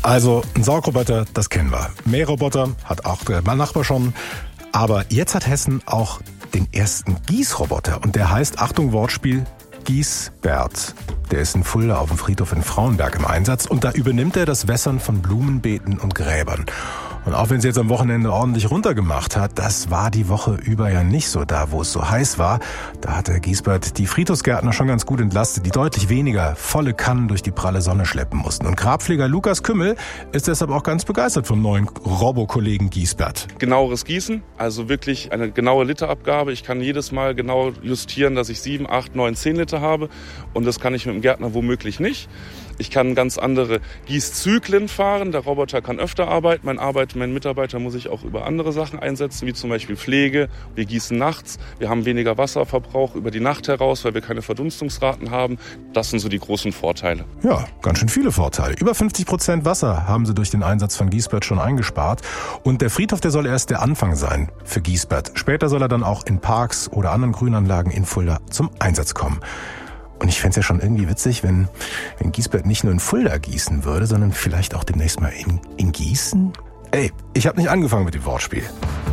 Also ein Saugroboter, das kennen wir. Mähroboter hat auch mein Nachbar schon. Aber jetzt hat Hessen auch den ersten Gießroboter. Und der heißt, Achtung Wortspiel, Giesbert. Der ist in Fulda auf dem Friedhof in Frauenberg im Einsatz. Und da übernimmt er das Wässern von Blumenbeeten und Gräbern. Und auch wenn es jetzt am Wochenende ordentlich runtergemacht hat, das war die Woche über ja nicht so da, wo es so heiß war. Da hat der Giesbert die Friedhofsgärtner schon ganz gut entlastet, die deutlich weniger volle Kannen durch die pralle Sonne schleppen mussten. Und Grabpfleger Lukas Kümmel ist deshalb auch ganz begeistert vom neuen Robokollegen Giesbert. Genaueres Gießen, also wirklich eine genaue Literabgabe. Ich kann jedes Mal genau justieren, dass ich 7, 8, 9, 10 Liter habe. Und das kann ich mit dem Gärtner womöglich nicht. Ich kann ganz andere Gießzyklen fahren. Der Roboter kann öfter arbeiten. Mein Mitarbeiter muss ich auch über andere Sachen einsetzen, wie zum Beispiel Pflege. Wir gießen nachts. Wir haben weniger Wasserverbrauch über die Nacht heraus, weil wir keine Verdunstungsraten haben. Das sind so die großen Vorteile. Ja, ganz schön viele Vorteile. Über 50% Wasser haben sie durch den Einsatz von Giesbert schon eingespart. Und der Friedhof, der soll erst der Anfang sein für Giesbert. Später soll er dann auch in Parks oder anderen Grünanlagen in Fulda zum Einsatz kommen. Und ich fände es ja schon irgendwie witzig, wenn Giesbert nicht nur in Fulda gießen würde, sondern vielleicht auch demnächst mal in Gießen. Ey, ich habe nicht angefangen mit dem Wortspiel.